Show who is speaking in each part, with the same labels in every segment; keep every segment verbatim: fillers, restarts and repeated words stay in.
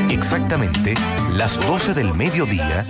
Speaker 1: Exactamente las doce del mediodía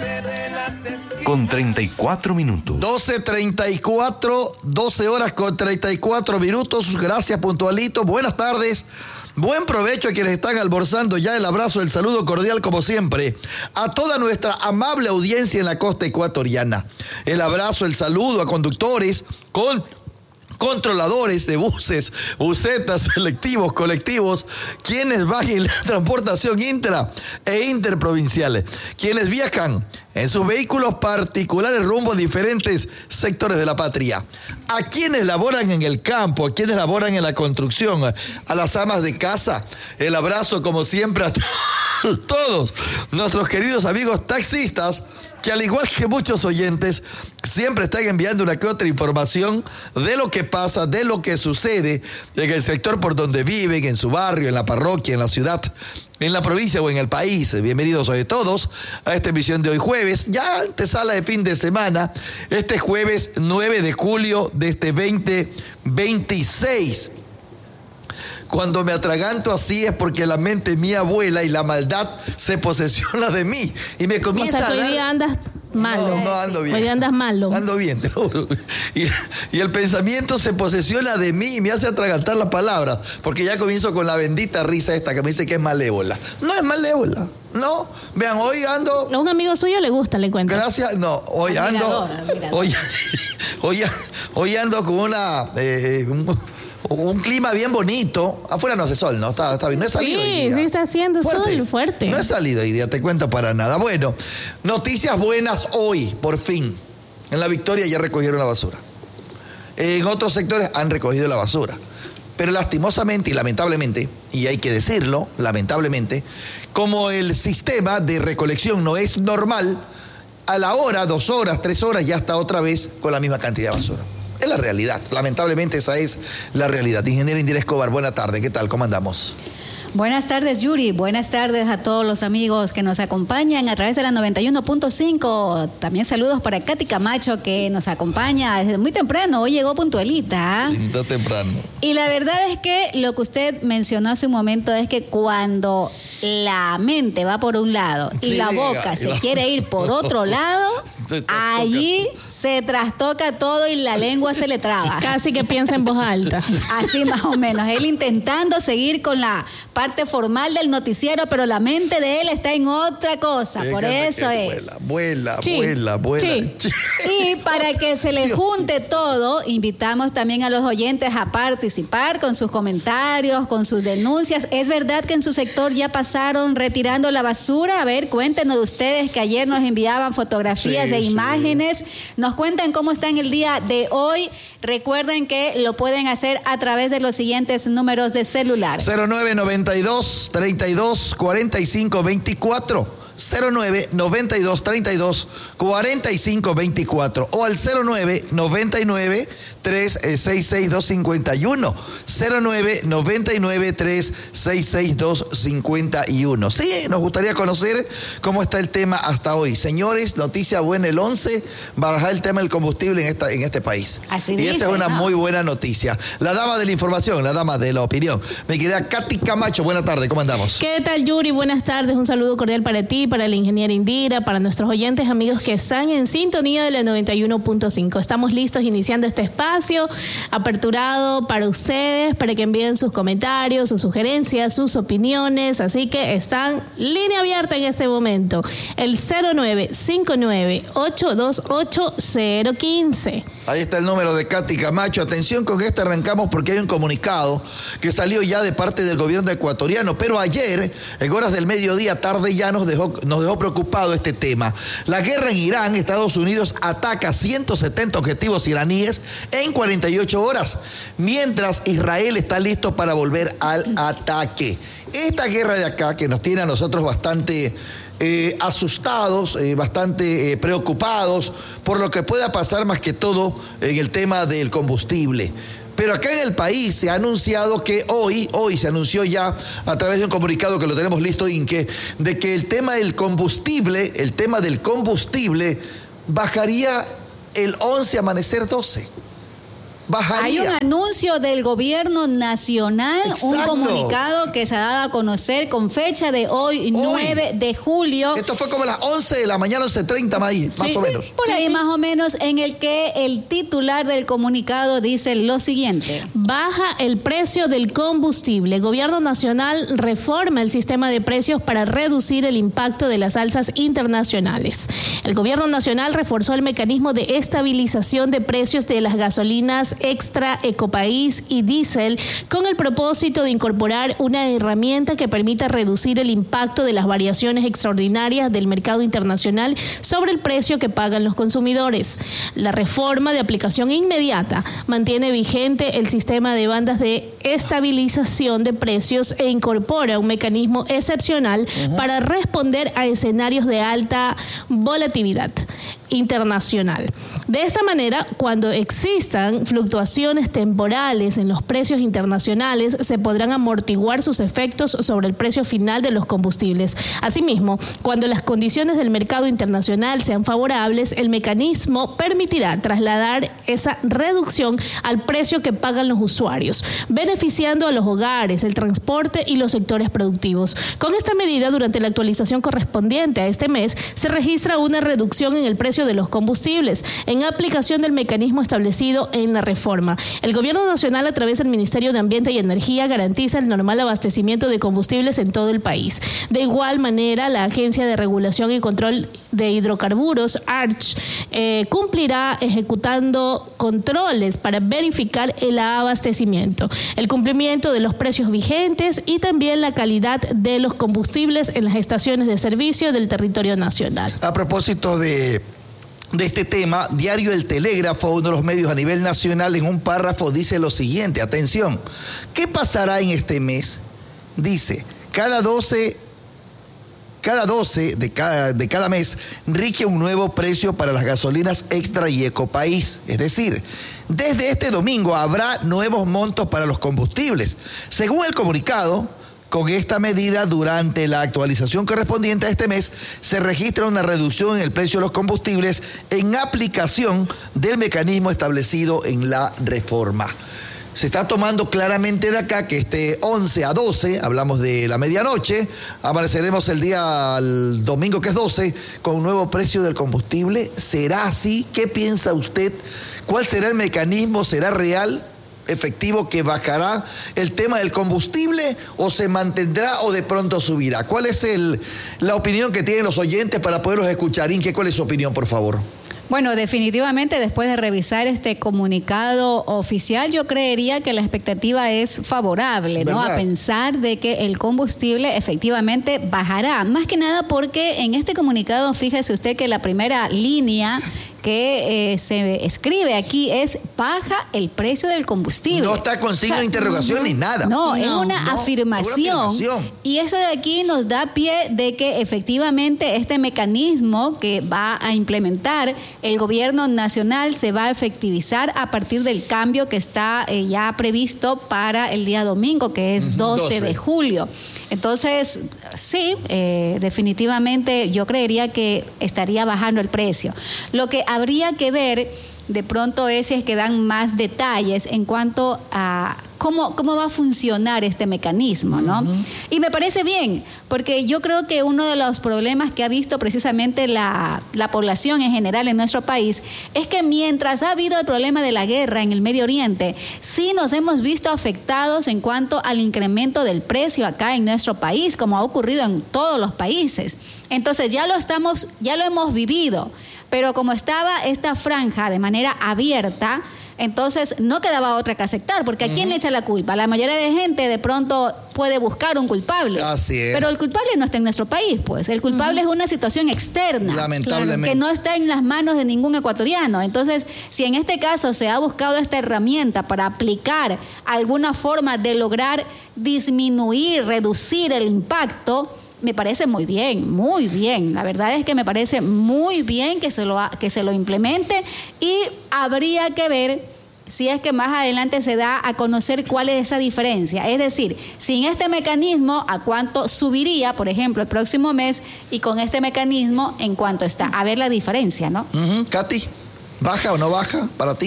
Speaker 1: con treinta y cuatro minutos.
Speaker 2: doce treinta y cuatro, doce horas con treinta y cuatro minutos. Gracias, puntualito. Buenas tardes. Buen provecho a quienes están almorzando ya. El abrazo, el saludo cordial como siempre a toda nuestra amable audiencia en la costa ecuatoriana. El abrazo, el saludo a conductores, con controladores de buses, busetas, selectivos, colectivos, quienes van en la transportación intra e interprovinciales, quienes viajan en sus vehículos particulares rumbo a diferentes sectores de la patria, a quienes laboran en el campo, a quienes laboran en la construcción, a las amas de casa. El abrazo como siempre a todos nuestros queridos amigos taxistas, que al igual que muchos oyentes, siempre están enviando una que otra información de lo que pasa, de lo que sucede en el sector por donde viven, en su barrio, en la parroquia, en la ciudad, en la provincia o en el país. Bienvenidos hoy todos a esta emisión de hoy jueves, ya antesala de fin de semana, este jueves nueve de julio de este veinte veintiséis. Cuando me atraganto así es porque la mente mía vuela y la maldad se posesiona de mí y me comienza
Speaker 3: o sea,
Speaker 2: a dar...
Speaker 3: hoy día andas malo.
Speaker 2: No, no ando bien.
Speaker 3: Hoy día andas malo.
Speaker 2: Ando bien, te lo juro. Y, y el pensamiento se posesiona de mí y me hace atragantar las palabras, porque ya comienzo con la bendita risa esta que me dice que es malévola. No es malévola, no. Vean, hoy ando...
Speaker 3: A un amigo suyo le gusta, le cuento.
Speaker 2: Gracias, no, hoy ando... Hoy, hoy, hoy ando con una... Eh, un, Un clima bien bonito. Afuera no hace sol, ¿no? Está, está bien. No he salido
Speaker 3: sí,
Speaker 2: hoy día.
Speaker 3: Sí, está haciendo fuerte. sol fuerte.
Speaker 2: No he salido hoy día, te cuento para nada. Bueno, noticias buenas hoy, por fin. En La Victoria ya recogieron la basura. En otros sectores han recogido la basura. Pero lastimosamente y lamentablemente, y hay que decirlo, lamentablemente, como el sistema de recolección no es normal, a la hora, dos horas, tres horas, ya está otra vez con la misma cantidad de basura. Es la realidad. Lamentablemente esa es la realidad. Ingeniera Indira Escobar, buena tarde. ¿Qué tal? ¿Cómo andamos?
Speaker 4: Buenas tardes, Yuri. Buenas tardes a todos los amigos que nos acompañan a través de la noventa y uno punto cinco. También saludos para Katy Camacho, que nos acompaña desde muy temprano. Hoy llegó puntualita.
Speaker 2: Sí, está temprano.
Speaker 4: Y la verdad es que lo que usted mencionó hace un momento es que cuando la mente va por un lado y sí, la boca se la... quiere ir por otro lado, allí se trastoca todo y la lengua se le traba.
Speaker 3: Casi que piensa en voz alta.
Speaker 4: Así más o menos. Él intentando seguir con la parte formal del noticiero, pero la mente de él está en otra cosa. Por eso es.
Speaker 2: Vuela, vuela, sí. vuela, vuela.
Speaker 4: Sí. Y para que se le junte todo, invitamos también a los oyentes a participar con sus comentarios, con sus denuncias. ¿Es verdad que en su sector ya pasaron retirando la basura? A ver, cuéntenos de ustedes, que ayer nos enviaban fotografías
Speaker 2: sí,
Speaker 4: e
Speaker 2: sí.
Speaker 4: imágenes. Nos cuentan cómo está en el día de hoy. Recuerden que lo pueden hacer a través de los siguientes números de celular.
Speaker 2: cero nueve noventa y dos, treinta y dos, cuarenta y cinco veinticuatro. cero nueve noventa y dos, treinta y dos, cuarenta y cinco veinticuatro o al cero nueve noventa y nueve, tres seis seis dos cinco uno. cero nueve noventa y nueve, tres seis seis dos cinco uno. Sí, nos gustaría conocer cómo está el tema hasta hoy. Señores, noticia buena, el once barajar el tema del combustible en, esta, en este país.
Speaker 4: Así
Speaker 2: y
Speaker 4: dice,
Speaker 2: esa es una
Speaker 4: ¿no?
Speaker 2: muy buena noticia. La dama de la información, la dama de la opinión. Mi querida Katy Camacho, buenas tardes, ¿cómo andamos?
Speaker 3: ¿Qué tal, Yuri? Buenas tardes, un saludo cordial para ti, para la ingeniera Indira, para nuestros oyentes, amigos que están en sintonía de la noventa y uno punto cinco. Estamos listos iniciando este espacio aperturado para ustedes, para que envíen sus comentarios, sus sugerencias, sus opiniones, así que están línea abierta en este momento, el cero nueve cinco nueve, ocho dos ocho, cero uno cinco.
Speaker 2: Ahí está el número de Katy Camacho. Atención, con este arrancamos porque hay un comunicado que salió ya de parte del gobierno ecuatoriano, pero ayer, en horas del mediodía, tarde ya nos dejó, nos dejó preocupado este tema. La guerra en Irán, Estados Unidos ataca ciento setenta objetivos iraníes en cuarenta y ocho horas, mientras Israel está listo para volver al ataque. Esta guerra de acá, que nos tiene a nosotros bastante eh, asustados, eh, bastante eh, preocupados por lo que pueda pasar, más que todo en el tema del combustible. Pero acá en el país se ha anunciado que hoy, hoy se anunció ya a través de un comunicado que lo tenemos listo, Inque, de que el tema del combustible, el tema del combustible bajaría el once, amanecer doce. bajaría.
Speaker 4: Hay un anuncio del gobierno nacional,
Speaker 2: Exacto.
Speaker 4: un comunicado que se ha dado a conocer con fecha de hoy, hoy, nueve de julio.
Speaker 2: Esto fue como a las once de la mañana, once treinta más,
Speaker 4: Sí,
Speaker 2: más o
Speaker 4: sí,
Speaker 2: menos.
Speaker 4: por ahí
Speaker 3: Sí, sí.
Speaker 4: más o menos, en el que el titular del comunicado dice lo siguiente.
Speaker 3: Baja el precio del combustible. El Gobierno Nacional reforma el sistema de precios para reducir el impacto de las alzas internacionales. El Gobierno Nacional reforzó el mecanismo de estabilización de precios de las gasolinas extra, Ecopaís y diésel con el propósito de incorporar una herramienta que permita reducir el impacto de las variaciones extraordinarias del mercado internacional sobre el precio que pagan los consumidores. La reforma de aplicación inmediata mantiene vigente el sistema de bandas de estabilización de precios e incorpora un mecanismo excepcional uh-huh. para responder a escenarios de alta volatilidad internacional. De esta manera, cuando existan fluctuaciones temporales en los precios internacionales, se podrán amortiguar sus efectos sobre el precio final de los combustibles. Asimismo, cuando las condiciones del mercado internacional sean favorables, el mecanismo permitirá trasladar esa reducción al precio que pagan los usuarios, beneficiando a los hogares, el transporte y los sectores productivos. Con esta medida, durante la actualización correspondiente a este mes, se registra una reducción en el precio de los combustibles, en aplicación del mecanismo establecido en la reforma. El Gobierno Nacional, a través del Ministerio de Ambiente y Energía, garantiza el normal abastecimiento de combustibles en todo el país. De igual manera, la Agencia de Regulación y Control de Hidrocarburos, A R C H, eh, cumplirá ejecutando controles para verificar el abastecimiento, el cumplimiento de los precios vigentes y también la calidad de los combustibles en las estaciones de servicio del territorio nacional.
Speaker 2: A propósito de... De este tema, Diario El Telégrafo, uno de los medios a nivel nacional, en un párrafo dice lo siguiente, atención, ¿qué pasará en este mes? Dice, cada doce, cada doce de cada, de cada mes rige un nuevo precio para las gasolinas extra y Ecopaís, es decir, desde este domingo habrá nuevos montos para los combustibles. Según el comunicado, con esta medida, durante la actualización correspondiente a este mes, se registra una reducción en el precio de los combustibles en aplicación del mecanismo establecido en la reforma. Se está tomando claramente de acá que este once a doce, hablamos de la medianoche, amaneceremos el día el domingo que es doce, con un nuevo precio del combustible. ¿Será así? ¿Qué piensa usted? ¿Cuál será el mecanismo? ¿Será real? Efectivo, que bajará el tema del combustible o se mantendrá o de pronto subirá. ¿Cuál es el, la opinión que tienen los oyentes para poderlos escuchar? Inge, ¿cuál es su opinión, por favor?
Speaker 4: Bueno, definitivamente después de revisar este comunicado oficial, yo creería que la expectativa es favorable, ¿no?
Speaker 2: ¿Verdad?
Speaker 4: A pensar de que el combustible efectivamente bajará. Más que nada porque en este comunicado, fíjese usted que la primera línea que eh, se escribe aquí es baja el precio del combustible.
Speaker 2: No está con signo o sea, de interrogación no, ni nada.
Speaker 4: No, no, es una
Speaker 2: no,
Speaker 4: afirmación.
Speaker 2: Es una afirmación.
Speaker 4: Y eso de aquí nos da pie de que efectivamente este mecanismo que va a implementar el gobierno nacional se va a efectivizar a partir del cambio que está eh, ya previsto para el día domingo, que es doce de julio. Entonces, sí, eh, definitivamente yo creería que estaría bajando el precio. Lo que habría que ver de pronto es si es que dan más detalles en cuanto a cómo, cómo va a funcionar este mecanismo, ¿no? Uh-huh. Y me parece bien, porque yo creo que uno de los problemas que ha visto precisamente la, la población en general en nuestro país es que mientras ha habido el problema de la guerra en el Medio Oriente, sí nos hemos visto afectados en cuanto al incremento del precio acá en nuestro país, como ha ocurrido en todos los países. Entonces ya lo estamos, ya lo hemos vivido. Pero como estaba esta franja de manera abierta, entonces no quedaba otra que aceptar, porque ¿a quién uh-huh. le echa la culpa? La mayoría de gente de pronto puede buscar un culpable.
Speaker 2: Así es.
Speaker 4: Pero el culpable no está en nuestro país, pues. El culpable uh-huh. es una situación externa.
Speaker 2: Lamentablemente.
Speaker 4: Que no está en las manos de ningún ecuatoriano. Entonces, si en este caso se ha buscado esta herramienta para aplicar alguna forma de lograr disminuir, reducir el impacto, me parece muy bien, muy bien. La verdad es que me parece muy bien que se lo, que se lo implemente y habría que ver si es que más adelante se da a conocer cuál es esa diferencia. Es decir, sin este mecanismo, ¿a cuánto subiría, por ejemplo, el próximo mes? Y con este mecanismo, ¿en cuánto está? A ver la diferencia, ¿no?
Speaker 2: Uh-huh. Katy, ¿baja o no baja para ti?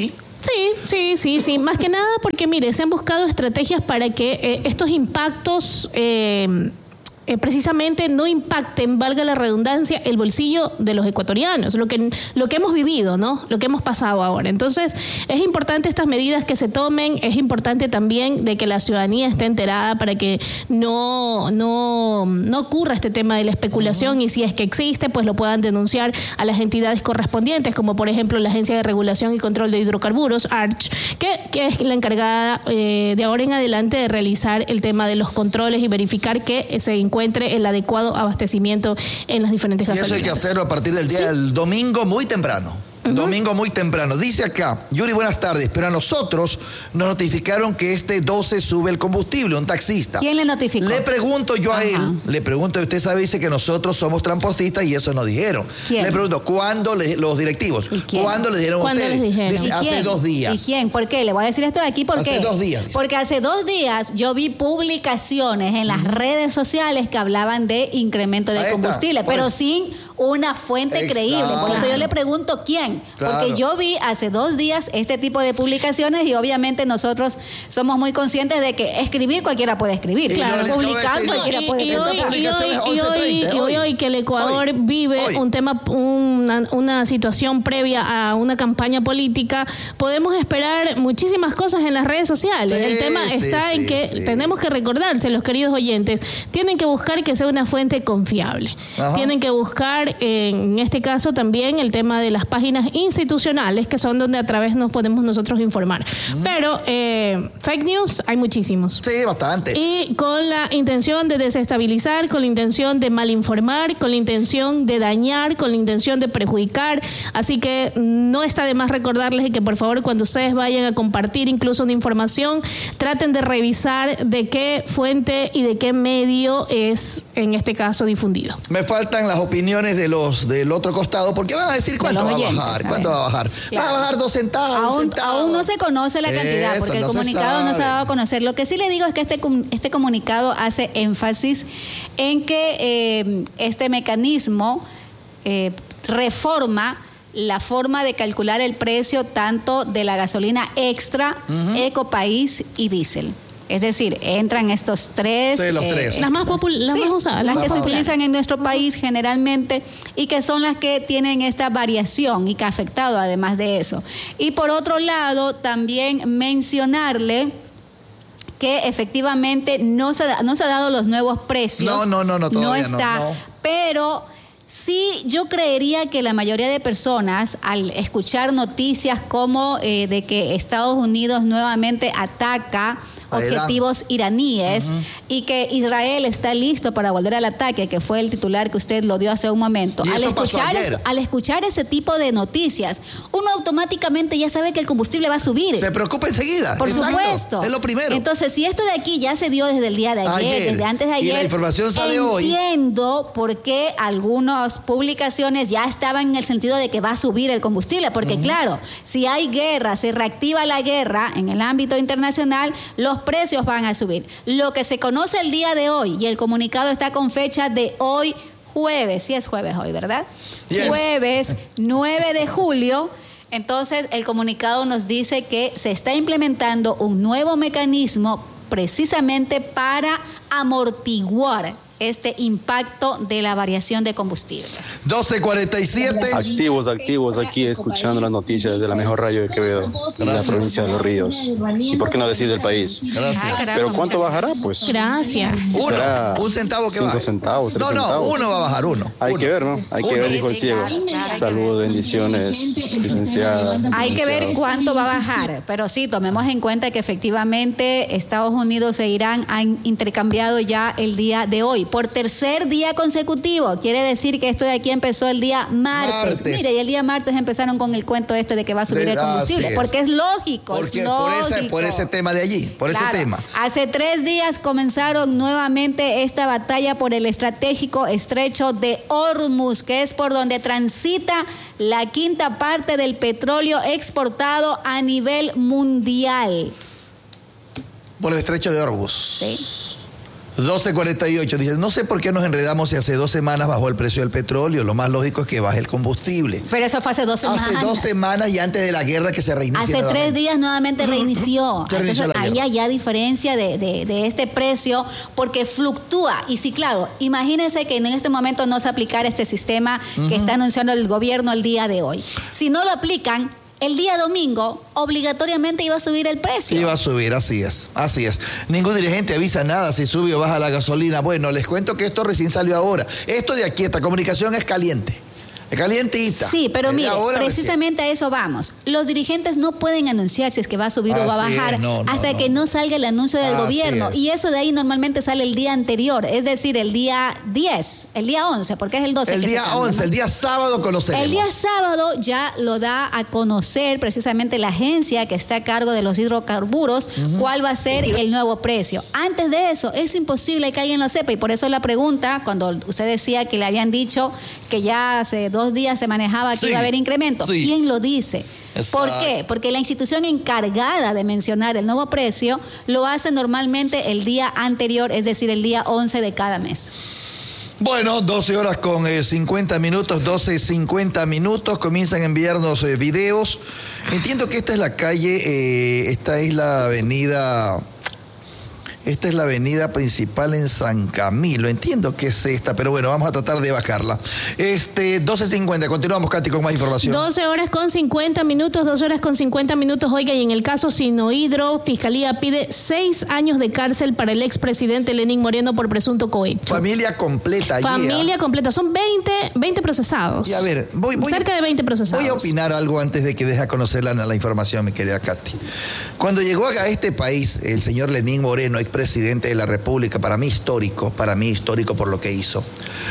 Speaker 3: Sí, sí, sí, sí. Más que nada porque, mire, se han buscado estrategias para que eh, estos impactos... Eh, Eh, precisamente no impacten, valga la redundancia, el bolsillo de los ecuatorianos, lo que, lo que hemos vivido, ¿no? Lo que hemos pasado ahora. Entonces, es importante estas medidas que se tomen, es importante también de que la ciudadanía esté enterada para que no, no, no ocurra este tema de la especulación uh-huh. y si es que existe, pues lo puedan denunciar a las entidades correspondientes, como por ejemplo la Agencia de Regulación y Control de Hidrocarburos, A R C H, que, que es la encargada eh, de ahora en adelante de realizar el tema de los controles y verificar que se encuentre el adecuado abastecimiento en las diferentes gasolineras.
Speaker 2: Y eso hay que hacerlo a partir del día sí. del domingo muy temprano. Uh-huh. Domingo muy temprano. Dice acá, Yuri, buenas tardes, pero a nosotros nos notificaron que este doce sube el combustible, un taxista.
Speaker 4: ¿Quién le notificó?
Speaker 2: Le pregunto yo a
Speaker 4: Ajá.
Speaker 2: él, le pregunto, usted sabe, dice que nosotros somos transportistas y eso nos dijeron.
Speaker 4: ¿Quién?
Speaker 2: Le pregunto, ¿cuándo le, los directivos? ¿Cuándo les dijeron a ustedes?
Speaker 3: Les dijeron?
Speaker 2: Dice, hace dos días.
Speaker 4: ¿Y quién? ¿Por qué? Le voy a decir esto de aquí, ¿por
Speaker 2: hace
Speaker 4: qué?
Speaker 2: Hace dos días. Dice.
Speaker 4: Porque hace dos días yo vi publicaciones en las uh-huh. redes sociales que hablaban de incremento de Ahí combustible, está. pero sin una fuente Exacto. creíble. Por eso yo le pregunto, ¿quién? Claro. Porque yo vi hace dos días este tipo de publicaciones y obviamente nosotros somos muy conscientes de que escribir cualquiera puede escribir. Y claro, publicar decir, cualquiera no, puede
Speaker 3: y,
Speaker 4: publicar.
Speaker 3: Y hoy, y, hoy, y hoy, hoy que el Ecuador hoy, vive hoy. un tema, una, una situación previa a una campaña política, podemos esperar muchísimas cosas en las redes sociales. Sí, el tema sí, está sí, en que sí. tenemos que recordarse, los queridos oyentes, tienen que buscar que sea una fuente confiable. Ajá. Tienen que buscar, en este caso también, el tema de las páginas institucionales, que son donde a través nos podemos nosotros informar. Mm. Pero eh, fake news hay muchísimos.
Speaker 2: Sí, bastante.
Speaker 3: Y con la intención de desestabilizar, con la intención de malinformar, con la intención de dañar, con la intención de perjudicar. Así que no está de más recordarles que por favor cuando ustedes vayan a compartir incluso una información, traten de revisar de qué fuente y de qué medio es en este caso difundido.
Speaker 2: Me faltan las opiniones de los del otro costado porque van a decir cuánto va a oyentes, bajar, cuánto va a bajar. Claro. Va a bajar dos centavos,
Speaker 4: aún,
Speaker 2: un centavo.
Speaker 4: Aún no se conoce la cantidad, Eso, porque el no comunicado se no se ha dado a conocer. Lo que sí le digo es que este, este comunicado hace énfasis en que eh, este mecanismo eh, reforma la forma de calcular el precio tanto de la gasolina extra, uh-huh. Ecopaís y diésel. Es decir, entran estos tres.
Speaker 2: Sí, los tres.
Speaker 3: Eh, las más, popul- las sí, más usadas.
Speaker 4: Las, las que
Speaker 3: más
Speaker 4: se utilizan en nuestro país generalmente y que son las que tienen esta variación y que ha afectado además de eso. Y por otro lado, también mencionarle que efectivamente no se, no se han dado los nuevos precios.
Speaker 2: No, no, no, no, todavía
Speaker 4: no está.
Speaker 2: No, no.
Speaker 4: Pero sí, yo creería que la mayoría de personas, al escuchar noticias como eh, de que Estados Unidos nuevamente ataca objetivos iraníes uh-huh. y que Israel está listo para volver al ataque, que fue el titular que usted lo dio hace un momento. Al escuchar, esto, al escuchar ese tipo de noticias, uno automáticamente ya sabe que el combustible va a subir.
Speaker 2: Se preocupa enseguida.
Speaker 4: Por
Speaker 2: Exacto.
Speaker 4: supuesto.
Speaker 2: Es lo primero.
Speaker 4: Entonces, si esto de aquí ya se dio desde el día de ayer, ayer. desde antes de ayer,
Speaker 2: y la información sale hoy.
Speaker 4: Entiendo por qué algunas publicaciones ya estaban en el sentido de que va a subir el combustible, porque uh-huh. claro, si hay guerra, se reactiva la guerra en el ámbito internacional, los precios van a subir. Lo que se conoce el día de hoy, y el comunicado está con fecha de hoy jueves, sí es jueves hoy, ¿verdad? Yes. Jueves nueve de julio, entonces el comunicado nos dice que se está implementando un nuevo mecanismo precisamente para amortiguar este impacto de la variación de combustibles.
Speaker 2: doce cuarenta y siete.
Speaker 5: Activos, activos, aquí escuchando las noticias de la mejor radio de Quevedo, en la provincia de Los Ríos. ¿Y por qué no decir del país?
Speaker 2: Gracias.
Speaker 5: ¿Pero cuánto bajará? Pues
Speaker 3: gracias.
Speaker 2: Uno, un centavo que
Speaker 5: cinco
Speaker 2: baje.
Speaker 5: centavos, tres
Speaker 2: no, no,
Speaker 5: centavos.
Speaker 2: uno va a bajar, uno.
Speaker 5: Hay
Speaker 2: uno.
Speaker 5: que ver, ¿no? Hay uno. que ver, dijo el ciego. Saludos, bendiciones, licenciada.
Speaker 4: Hay que ver cuánto va a bajar, pero sí, tomemos en cuenta que efectivamente Estados Unidos e Irán han intercambiado ya el día de hoy. Por tercer día consecutivo. Quiere decir que esto de aquí empezó el día martes. martes. Mire, y el día martes empezaron con el cuento este de que va a subir el combustible. Es. Porque es lógico.
Speaker 2: Porque
Speaker 4: es
Speaker 2: por,
Speaker 4: lógico.
Speaker 2: Ese, por ese tema de allí, por claro. ese tema.
Speaker 4: Hace tres días comenzaron nuevamente esta batalla por el estratégico estrecho de Hormuz, que es por donde transita la quinta parte del petróleo exportado a nivel mundial.
Speaker 2: Por el estrecho de Hormuz.
Speaker 4: Sí.
Speaker 2: doce cuarenta y ocho, dice, no sé por qué nos enredamos si hace dos semanas bajó el precio del petróleo, lo más lógico es que baje el combustible.
Speaker 4: Pero eso fue hace dos semanas.
Speaker 2: Hace dos semanas y antes de la guerra que se reinició.
Speaker 4: Hace nuevamente. tres días nuevamente reinició.
Speaker 2: Se reinició
Speaker 4: Entonces ahí hay ya diferencia de, de, de este precio porque fluctúa. Y sí, claro, imagínense que en este momento no se aplicara este sistema uh-huh. que está anunciando el gobierno el día de hoy. Si no lo aplican, el día domingo obligatoriamente iba a subir el precio.
Speaker 2: Iba a subir, así es, así es. Ningún dirigente avisa nada si sube o baja la gasolina. Bueno, les cuento que esto recién salió ahora. Esto de aquí, esta comunicación es caliente. Es calientita.
Speaker 4: Sí, pero mire, precisamente recién. a eso vamos. Los dirigentes no pueden anunciar si es que va a subir así o va a bajar es, no, no, hasta no. que no salga el anuncio del así gobierno. Es. Y eso de ahí normalmente sale el día anterior, es decir, el día diez, el día once, porque es el doce.
Speaker 2: El
Speaker 4: que
Speaker 2: día
Speaker 4: se cambia,
Speaker 2: once,
Speaker 4: ¿no?
Speaker 2: El día sábado conoceremos.
Speaker 4: El día sábado ya lo da a conocer precisamente la agencia que está a cargo de los hidrocarburos, uh-huh. cuál va a ser el nuevo precio. Antes de eso, es imposible que alguien lo sepa y por eso la pregunta, cuando usted decía que le habían dicho que ya hace dos días se manejaba que sí, iba a haber incremento. Sí. ¿Quién lo dice? Exacto. ¿Por qué? Porque la institución encargada de mencionar el nuevo precio lo hace normalmente el día anterior, es decir, el día once de cada mes.
Speaker 2: Bueno, doce horas con eh, cincuenta minutos, doce cincuenta minutos, comienzan a enviarnos eh, videos. Entiendo que esta es la calle, eh, esta es la avenida... Esta es la avenida principal en San Camilo. Entiendo que es esta, pero bueno, vamos a tratar de bajarla. Este, doce cincuenta, continuamos, Katy, con más información.
Speaker 3: doce horas con cincuenta minutos, doce horas con cincuenta minutos. Oiga, y en el caso Sinohidro, Fiscalía pide seis años de cárcel para el expresidente Lenín Moreno por presunto cohecho.
Speaker 2: Familia completa.
Speaker 3: Familia yeah. completa. Son veinte, veinte procesados.
Speaker 2: Y a ver, voy, voy
Speaker 3: cerca de veinte procesados.
Speaker 2: Voy a opinar algo antes de que deje a conocer la, la información, mi querida Katy. Cuando llegó a este país el señor Lenín Moreno, presidente de la República, para mí histórico, para mí histórico por lo que hizo.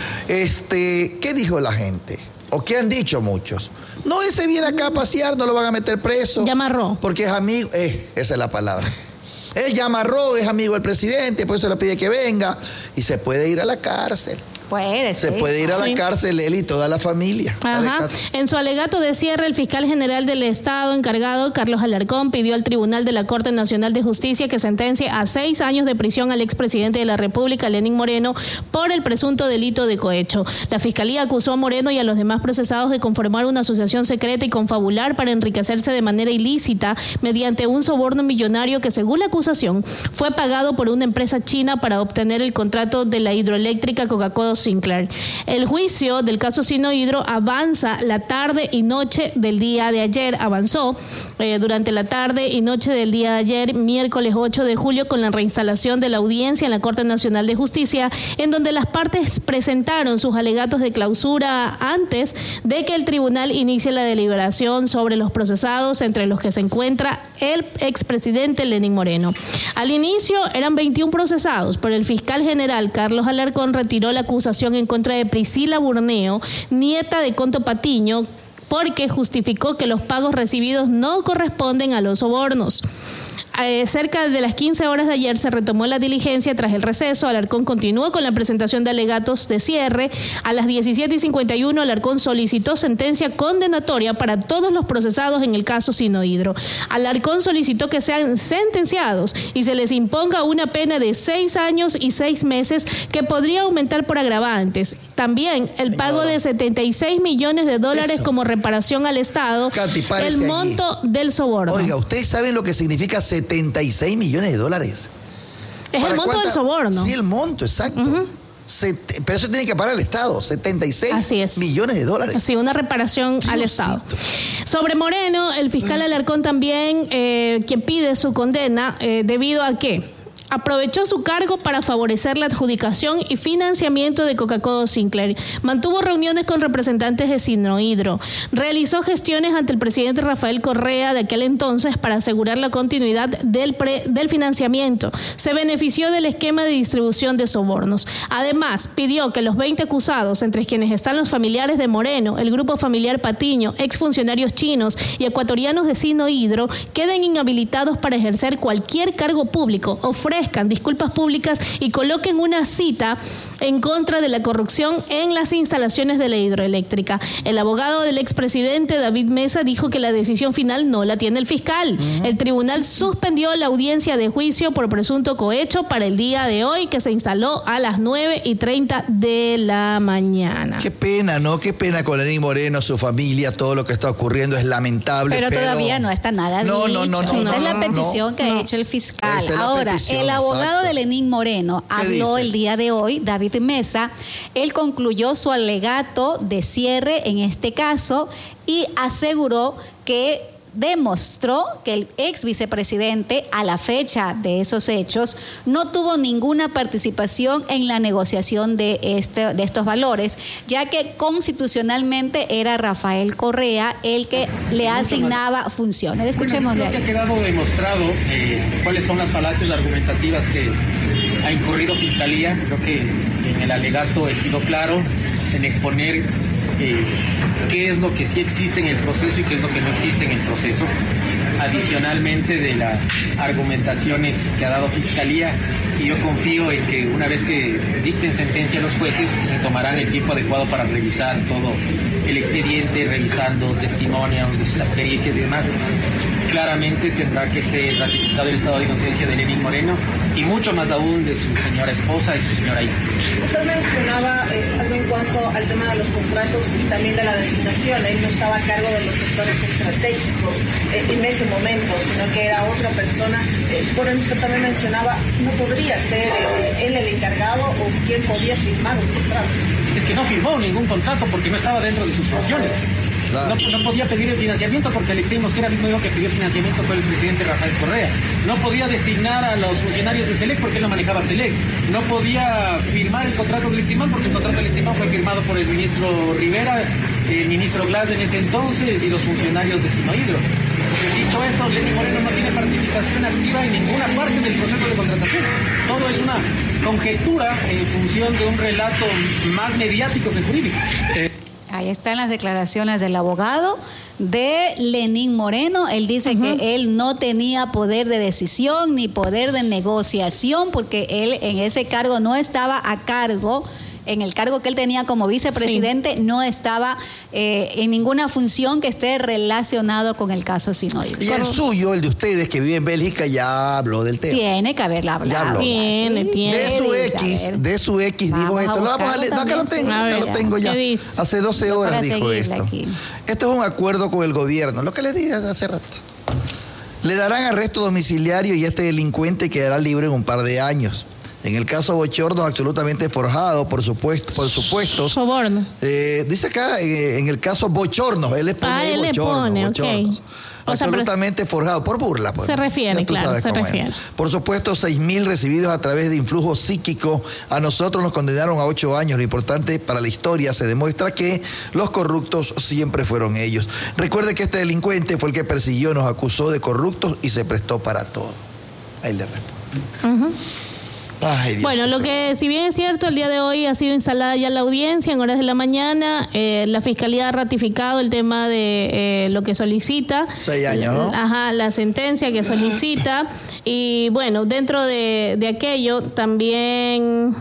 Speaker 2: Este, ¿qué dijo la gente? ¿O qué han dicho muchos? No, ese viene acá a pasear, no lo van a meter preso.
Speaker 3: Ya amarró.
Speaker 2: Porque es amigo, eh, esa es la palabra. Él ya amarró, es amigo del presidente, por eso le pide que venga y se puede ir a la cárcel.
Speaker 4: Puede
Speaker 2: Se
Speaker 4: sí.
Speaker 2: puede ir a la
Speaker 3: sí.
Speaker 2: cárcel él y toda la familia.
Speaker 3: Ajá. En su alegato de cierre, el fiscal general del Estado encargado, Carlos Alarcón, pidió al Tribunal de la Corte Nacional de Justicia que sentencie a seis años de prisión al expresidente de la República, Lenín Moreno, por el presunto delito de cohecho. La Fiscalía acusó a Moreno y a los demás procesados de conformar una asociación secreta y confabular para enriquecerse de manera ilícita mediante un soborno millonario que, según la acusación, fue pagado por una empresa china para obtener el contrato de la hidroeléctrica Coca-Cola Sinclair. El juicio del caso Sinohidro avanza la tarde y noche del día de ayer, avanzó eh, durante la tarde y noche del día de ayer, miércoles ocho de julio, con la reinstalación de la audiencia en la Corte Nacional de Justicia, en donde las partes presentaron sus alegatos de clausura antes de que el tribunal inicie la deliberación sobre los procesados, entre los que se encuentra el expresidente Lenín Moreno. Al inicio eran veintiún procesados, pero el fiscal general Carlos Alarcón retiró la acusación en contra de Priscila Burneo, nieta de Conto Patiño, porque justificó que los pagos recibidos no corresponden a los sobornos. Eh, cerca de las quince horas de ayer se retomó la diligencia tras el receso. Alarcón continuó con la presentación de alegatos de cierre. A las diecisiete y cincuenta y uno, Alarcón solicitó sentencia condenatoria para todos los procesados en el caso Sinohidro. Alarcón solicitó que sean sentenciados y se les imponga una pena de seis años y seis meses que podría aumentar por agravantes. También el pago de setenta y seis millones de dólares Eso. como reparación al Estado,
Speaker 2: Katy,
Speaker 3: el monto allí. del soborno.
Speaker 2: Oiga, ¿ustedes saben lo que significa setenta y seis millones de dólares?
Speaker 3: Es el monto
Speaker 2: cuánta?
Speaker 3: del soborno.
Speaker 2: Sí, el monto, exacto. Uh-huh. Set, pero eso tiene que pagar el Estado, setenta y seis millones de dólares.
Speaker 3: Sí, una reparación Diosito. al Estado. Sobre Moreno, el fiscal uh-huh. Alarcón también, eh, que pide su condena, eh, debido a que aprovechó su cargo para favorecer la adjudicación y financiamiento de Coca-Cola Sinclair. Mantuvo reuniones con representantes de Sinohidro. Realizó gestiones ante el presidente Rafael Correa de aquel entonces para asegurar la continuidad del, pre, del financiamiento. Se benefició del esquema de distribución de sobornos. Además, pidió que los veinte acusados, entre quienes están los familiares de Moreno, el grupo familiar Patiño, exfuncionarios chinos y ecuatorianos de Sinohidro, queden inhabilitados para ejercer cualquier cargo público, ofrezcan ofrezcan disculpas públicas y coloquen una cita en contra de la corrupción en las instalaciones de la hidroeléctrica. El abogado del expresidente David Mesa dijo que la decisión final no la tiene el fiscal. Uh-huh. El tribunal suspendió la audiencia de juicio por presunto cohecho para el día de hoy, que se instaló a las nueve y treinta de la mañana.
Speaker 2: Qué pena, ¿no? Qué pena con Lenín Moreno, su familia, todo lo que está ocurriendo es lamentable.
Speaker 4: Pero, pero... todavía no está nada
Speaker 2: no,
Speaker 4: dicho.
Speaker 2: No, no, no.
Speaker 4: Esa
Speaker 2: no,
Speaker 4: es la petición
Speaker 2: no,
Speaker 4: que
Speaker 2: no.
Speaker 4: ha hecho el fiscal.
Speaker 2: Es
Speaker 4: Ahora,
Speaker 2: petición,
Speaker 4: el abogado
Speaker 2: exacto.
Speaker 4: de Lenín Moreno habló
Speaker 2: dice?
Speaker 4: el día de hoy, David Mesa. Él concluyó su alegato de cierre en este caso y aseguró que demostró que el ex vicepresidente, a la fecha de esos hechos, no tuvo ninguna participación en la negociación de, este, de estos valores, ya que constitucionalmente era Rafael Correa el que le asignaba funciones. Escuchémosle.
Speaker 6: Bueno, creo que ha quedado demostrado eh, cuáles son las falacias argumentativas que ha incurrido Fiscalía. Creo que en el alegato he sido claro en exponer Eh, qué es lo que sí existe en el proceso y qué es lo que no existe en el proceso, adicionalmente de las argumentaciones que ha dado Fiscalía, y yo confío en que una vez que dicten sentencia los jueces, se tomarán el tiempo adecuado para revisar todo el expediente, revisando testimonios, las pericias y demás. Claramente tendrá que ser ratificado el estado de inocencia de Lenín Moreno y mucho más aún de su señora esposa y su señora hija.
Speaker 7: Usted mencionaba eh, algo en cuanto al tema de los contratos y también de la designación. Él no estaba a cargo de los sectores estratégicos eh, en ese momento, sino que era otra persona. Eh, por eso usted también mencionaba, no podría ser eh, él el encargado o quien podía firmar un contrato.
Speaker 6: Es que no firmó ningún contrato porque no estaba dentro de sus funciones. Claro. No, no podía pedir el financiamiento porque Alexei Mosquera mismo dijo que pidió financiamiento fue el presidente Rafael Correa. No podía designar a los funcionarios de SELEC porque él no manejaba SELEC. No podía firmar el contrato de Leximán porque el contrato de Leximán fue firmado por el ministro Rivera, el ministro Glass en ese entonces y los funcionarios de Sinohidro. Entonces, dicho eso, Lenín Moreno no tiene participación activa en ninguna parte del proceso de contratación. Todo es una conjetura en función de un relato más mediático que jurídico. Eh,
Speaker 4: Ahí están las declaraciones del abogado de Lenín Moreno. Él dice uh-huh. que él no tenía poder de decisión ni poder de negociación porque él en ese cargo no estaba a cargo. En el cargo que él tenía como vicepresidente, sí. no estaba eh, en ninguna función que esté relacionado con el caso Sinohidro.
Speaker 2: Y el suyo, el de ustedes que vive en Bélgica, ya habló del tema.
Speaker 4: Tiene que haberla hablado.
Speaker 2: Ya habló.
Speaker 3: Tiene, tiene.
Speaker 2: De su X, de su X dijo esto. Lo vamos a leer. No, que lo tengo, ya lo tengo ya. Hace doce horas dijo esto. Aquí. Esto es un acuerdo con el gobierno, lo que les dije hace rato. Le darán arresto domiciliario y este delincuente quedará libre en un par de años. En el caso Bochornos, absolutamente forjado, por supuesto, por supuestos.
Speaker 3: Soborno.
Speaker 2: Eh, dice acá, eh, en el caso Bochornos, él le pone
Speaker 3: ah, él
Speaker 2: Bochornos,
Speaker 3: le pone,
Speaker 2: Bochornos.
Speaker 3: Okay.
Speaker 2: Absolutamente o sea, forjado, por burla. Pues,
Speaker 3: se refiere, claro, se refiere.
Speaker 2: Es. Por supuesto, seis mil recibidos a través de influjo psíquico. A nosotros nos condenaron a ocho años. Lo importante para la historia se demuestra que los corruptos siempre fueron ellos. Recuerde que este delincuente fue el que persiguió, nos acusó de corruptos y se prestó para todo. Ahí le responde. Uh-huh. Ay, Dios
Speaker 3: bueno, lo que si bien es cierto, el día de hoy ha sido instalada ya la audiencia en horas de la mañana, eh, la Fiscalía ha ratificado el tema de eh, lo que solicita.
Speaker 2: Seis años, ¿no?
Speaker 3: Ajá, la sentencia que solicita. Y bueno, dentro de, de aquello también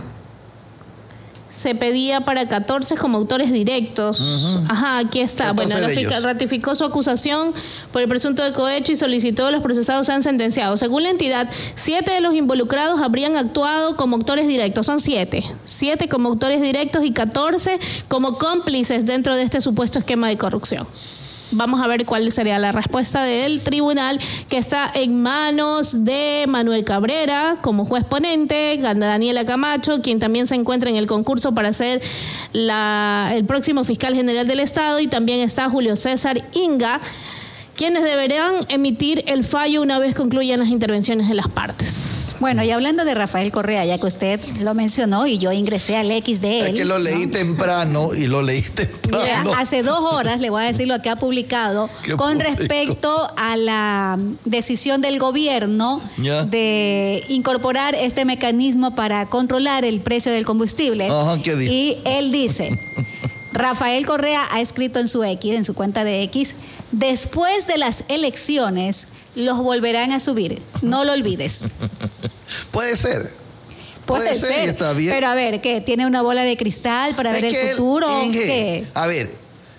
Speaker 3: se pedía para catorce como autores directos. Uh-huh. Ajá, aquí está. Bueno, la fiscal ratificó su acusación por el presunto de cohecho y solicitó que los procesados sean sentenciados. Según la entidad, siete de los involucrados habrían actuado como autores directos. Son siete. Siete como autores directos y catorce como cómplices dentro de este supuesto esquema de corrupción. Vamos a ver cuál sería la respuesta del tribunal, que está en manos de Manuel Cabrera como juez ponente, Daniela Camacho, quien también se encuentra en el concurso para ser la, el próximo fiscal general del Estado, y también está Julio César Inga, quienes deberán emitir el fallo una vez concluyan las intervenciones de las partes.
Speaker 4: Bueno, y hablando de Rafael Correa, ya que usted lo mencionó y yo ingresé al X de él.
Speaker 2: Es que lo leí
Speaker 4: ¿no?
Speaker 2: temprano y lo leí temprano.
Speaker 4: Mira, hace dos horas le voy a decir lo que ha publicado con público? respecto a la decisión del gobierno ¿Ya? de incorporar este mecanismo para controlar el precio del combustible.
Speaker 2: Ajá, ¿qué dijo?
Speaker 4: Y él dice, Rafael Correa ha escrito en su X, en su cuenta de X, después de las elecciones los volverán a subir, no lo olvides.
Speaker 2: Puede ser.
Speaker 4: Puede, Puede ser, ser. Está bien. Pero a ver, ¿qué? ¿Tiene una bola de cristal para es ver el futuro?
Speaker 2: El,
Speaker 4: ¿Qué?
Speaker 2: A ver,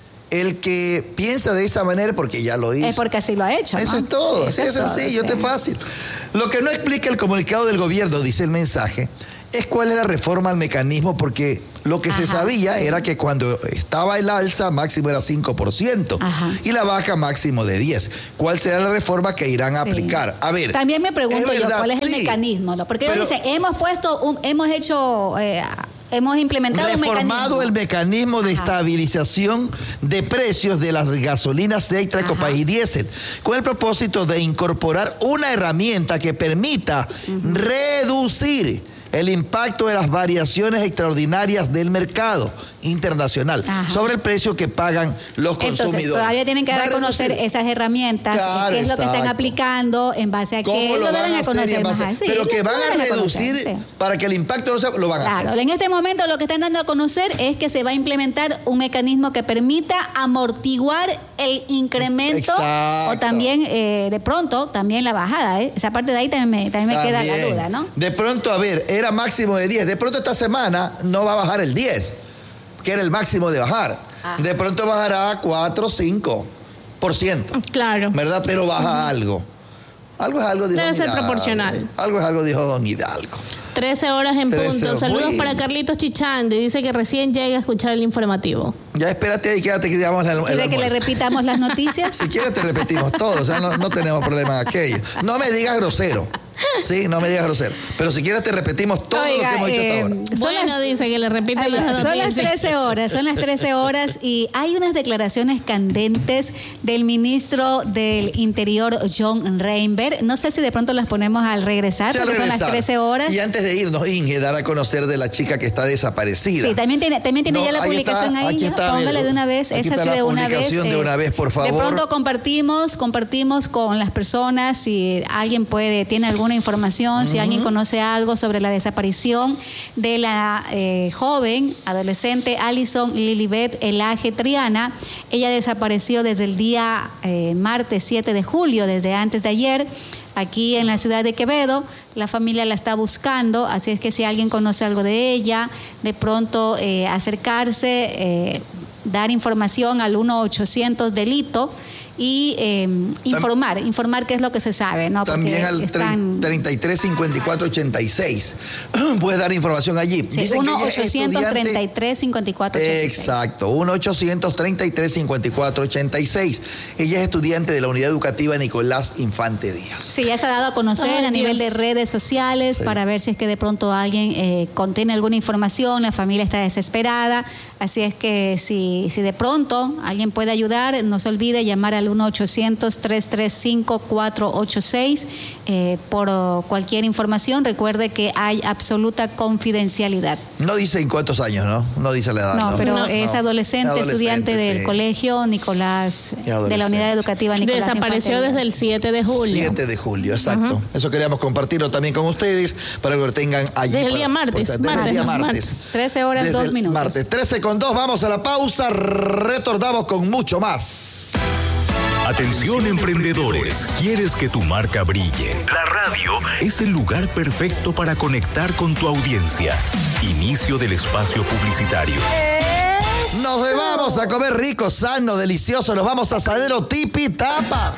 Speaker 2: el que piensa de esa manera porque ya lo hizo.
Speaker 4: Es porque así lo ha hecho, ¿no?
Speaker 2: Eso es todo.
Speaker 4: Eso
Speaker 2: es,
Speaker 4: es
Speaker 2: sencillo,
Speaker 4: todo,
Speaker 2: es fácil. Lo que no explica el comunicado del gobierno, dice el mensaje, es cuál es la reforma al mecanismo, porque lo que Ajá. se sabía era que cuando estaba el alza máximo era cinco por ciento Ajá. y la baja máximo de diez. ¿Cuál será la reforma que irán a sí. aplicar? A ver.
Speaker 4: También me pregunto yo, ¿cuál es el
Speaker 2: sí,
Speaker 4: mecanismo? ¿No? Porque ellos dicen, hemos puesto, un, hemos hecho... Eh, Hemos implementado
Speaker 2: reformado
Speaker 4: un
Speaker 2: el mecanismo de Ajá. estabilización de precios de las gasolinas extra, Ecopaís y diésel, con el propósito de incorporar una herramienta que permita uh-huh. reducir el impacto de las variaciones extraordinarias del mercado internacional Ajá. sobre el precio que pagan los consumidores.
Speaker 4: Entonces, todavía tienen que dar a conocer esas herramientas, claro, qué es exacto. lo que están aplicando, en base a qué lo, lo darán a conocer. A sí,
Speaker 2: pero que van a reducir a sí. para que el impacto no sea, lo van a
Speaker 4: claro,
Speaker 2: hacer.
Speaker 4: En este momento lo que están dando a conocer es que se va a implementar un mecanismo que permita amortiguar el incremento exacto. o también eh, de pronto también la bajada. ¿eh? Esa parte de ahí también me, también me también. queda la duda, ¿no?
Speaker 2: De pronto, a ver, era máximo de diez, de pronto esta semana no va a bajar el diez, que era el máximo de bajar. Ah. De pronto bajará a cuatro o cinco por ciento.
Speaker 3: Claro.
Speaker 2: ¿Verdad? Pero baja uh-huh. algo. Algo es algo, dijo
Speaker 3: Debe ser
Speaker 2: Hidalgo.
Speaker 3: proporcional.
Speaker 2: Algo es algo, dijo don Hidalgo.
Speaker 3: trece horas en trece punto. Saludos Uy. para Carlitos Chichande. Dice que recién llega a escuchar el informativo.
Speaker 2: Ya espérate ahí, quédate que digamos el, el
Speaker 4: ¿Quiere que le repitamos las noticias?
Speaker 2: Si quieres te repetimos todo, o sea, no, no tenemos problema en aquello. No me digas grosero. Sí, no me digas grosero. Pero si quieres te repetimos todo Oiga, lo que hemos eh, dicho hasta ahora.
Speaker 3: Bueno, las, dice que le repiten las noticias.
Speaker 4: Son las trece horas, son las trece horas y hay unas declaraciones candentes del ministro del Interior, John Reinberg. No sé si de pronto las ponemos al regresar, sí, porque al regresar. Son las trece horas.
Speaker 2: Y antes de irnos, Inge, dar a conocer de la chica que está desaparecida.
Speaker 4: Sí, también tiene, también tiene no, ya la publicación está, ahí. Aquí está, póngale mira, de una vez, esa sí de una vez.
Speaker 2: de una vez, por favor.
Speaker 4: De pronto compartimos, compartimos con las personas si alguien puede, tiene alguna información, uh-huh. si alguien conoce algo sobre la desaparición de la eh, joven adolescente Alison Lilibet Elaje Triana. Ella desapareció desde el día eh, martes siete de julio, desde antes de ayer, aquí en la ciudad de Quevedo. La familia la está buscando, así es que si alguien conoce algo de ella, de pronto eh, acercarse, eh, dar información al uno ochocientos delito y eh, informar, Tam- informar qué es lo que se sabe, ¿no? Porque
Speaker 2: también al están... treinta y tres cincuenta y cuatro ochenta y seis puedes dar información allí.
Speaker 4: Sí, uno ochocientos treinta y tres cincuenta y cuatro ochenta y seis.
Speaker 2: Exacto, uno ochocientos treinta y tres cincuenta y cuatro ochenta y seis. Ella es estudiante de la Unidad Educativa Nicolás Infante Díaz.
Speaker 4: Sí, ya se ha dado a conocer Ay, a Dios. nivel de redes sociales sí. para ver si es que de pronto alguien eh, contiene alguna información, la familia está desesperada, así es que si, si de pronto alguien puede ayudar, no se olvide llamar al uno ochocientos tres tres cinco cuatro ocho seis eh, por uh, cualquier información. Recuerde que hay absoluta confidencialidad.
Speaker 2: No dice en cuántos años, ¿no? No dice la edad.
Speaker 4: No,
Speaker 2: no
Speaker 4: pero
Speaker 2: no,
Speaker 4: es
Speaker 2: no.
Speaker 4: adolescente,
Speaker 2: adolescente,
Speaker 4: estudiante
Speaker 2: sí.
Speaker 4: del colegio Nicolás, de la Unidad Educativa Nicolás.
Speaker 3: Desapareció
Speaker 4: Infante.
Speaker 3: desde el siete de julio.
Speaker 2: siete de julio, exacto. Uh-huh. Eso queríamos compartirlo también con ustedes para que lo tengan allí.
Speaker 3: Desde el
Speaker 2: para,
Speaker 3: día martes.
Speaker 2: Desde
Speaker 3: martes,
Speaker 2: el día
Speaker 3: martes.
Speaker 2: martes.
Speaker 4: trece horas,
Speaker 2: desde
Speaker 4: dos minutos.
Speaker 2: Martes, trece con dos, vamos a la pausa, retornamos con mucho más.
Speaker 1: Atención emprendedores, ¿quieres que tu marca brille? La radio es el lugar perfecto para conectar con tu audiencia. Inicio del espacio publicitario.
Speaker 2: Nos vamos a comer rico, sano, delicioso. Nos vamos a Asadero Tipi Tapa.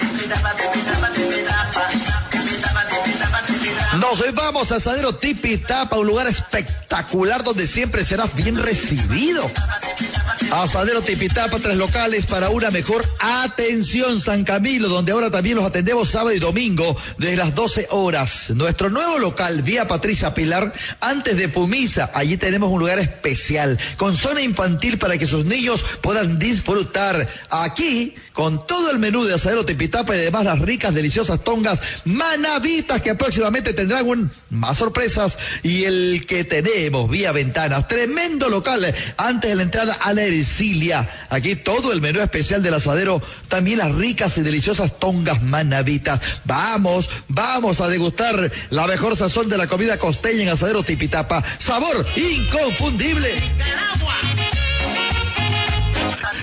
Speaker 2: Nos vamos a Asadero Tipi Tapa, un lugar espectacular donde siempre serás bien recibido. Asadero Tipi Tapa, tres locales para una mejor atención. San Camilo, donde ahora también los atendemos sábado y domingo desde las doce horas. Nuestro nuevo local, vía Patricia Pilar, antes de Pumisa. Allí tenemos un lugar especial con zona infantil para que sus niños puedan disfrutar. Aquí, con todo el menú de Asadero Tipi Tapa y además las ricas, deliciosas tongas manavitas que próximamente tendrán un, más sorpresas. Y el que tenemos vía ventanas, tremendo local antes de la entrada a la Ercilia. Aquí todo el menú especial del Asadero, también las ricas y deliciosas tongas manavitas. Vamos, vamos a degustar la mejor sazón de la comida costeña en Asadero Tipi Tapa. Sabor inconfundible.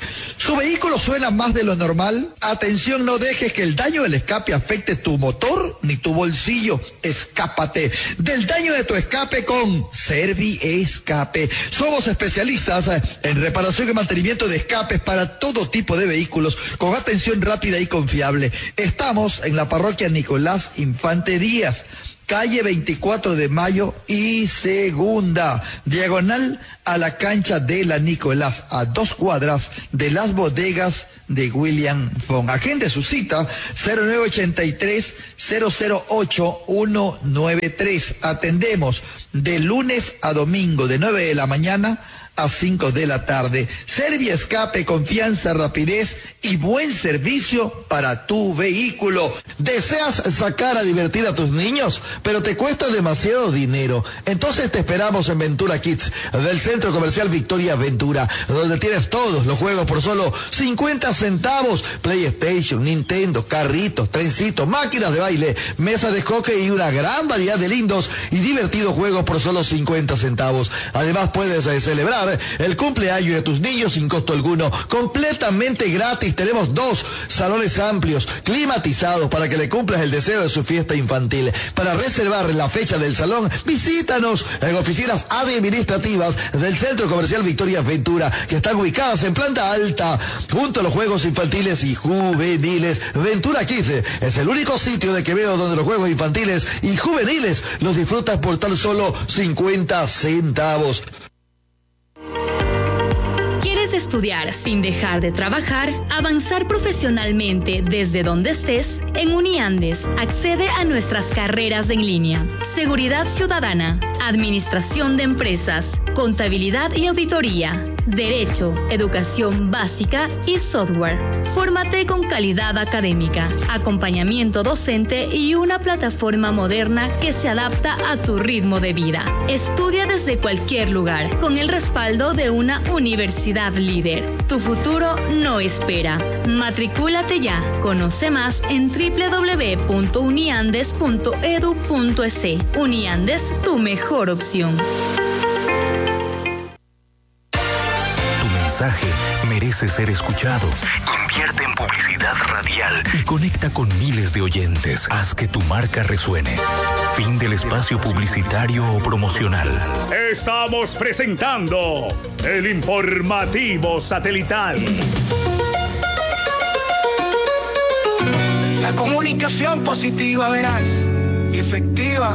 Speaker 2: ¿Su vehículo suena más de lo normal? Atención, no dejes que el daño del escape afecte tu motor ni tu bolsillo. Escápate del daño de tu escape con Servi Escape. Somos especialistas en reparación y mantenimiento de escapes para todo tipo de vehículos con atención rápida y confiable. Estamos en la parroquia Nicolás Infante Díaz, calle veinticuatro de mayo y segunda, diagonal a la cancha de la Nicolás, a dos cuadras de las bodegas de William Fong. Agende su cita cero nueve ochenta y tres, cero cero ocho, uno nueve tres. Atendemos de lunes a domingo de nueve de la mañana a cinco de la tarde. Servi Escape, confianza, rapidez y buen servicio para tu vehículo. ¿Deseas sacar a divertir a tus niños, pero te cuesta demasiado dinero? Entonces te esperamos en Ventura Kids del Centro Comercial Victoria Ventura, donde tienes todos los juegos por solo cincuenta centavos. PlayStation, Nintendo, carritos, trencitos, máquinas de baile, mesas de hockey y una gran variedad de lindos y divertidos juegos por solo cincuenta centavos. Además puedes eh, celebrar el cumpleaños de tus niños sin costo alguno, completamente gratis. Tenemos dos salones amplios, climatizados, para que le cumplas el deseo de su fiesta infantil. Para reservar la fecha del salón, visítanos en oficinas administrativas del Centro Comercial Victoria Ventura, que están ubicadas en planta alta, junto a los juegos infantiles y juveniles. Ventura Kids es el único sitio de Quevedo donde los juegos infantiles y juveniles los disfrutas por tan solo cincuenta centavos.
Speaker 8: ¿Quieres estudiar sin dejar de trabajar? ¿Avanzar profesionalmente desde donde estés? En Uniandes, accede a nuestras carreras en línea. Seguridad Ciudadana, Administración de Empresas, Contabilidad y Auditoría, Derecho, Educación Básica y Software. Fórmate con calidad académica, acompañamiento docente y una plataforma moderna que se adapta a tu ritmo de vida. Estudia desde cualquier lugar, con el respaldo de una universidad líder. Tu futuro no espera. Matricúlate ya. Conoce más en doble u doble u doble u punto uniandes punto edu punto es. Uniandes, tu mejor opción.
Speaker 1: Tu mensaje merece ser escuchado. Invierte en publicidad radial y conecta con miles de oyentes. Haz que tu marca resuene. Fin del espacio publicitario o promocional.
Speaker 9: Estamos presentando el informativo satelital.
Speaker 10: La comunicación positiva, veraz y efectiva.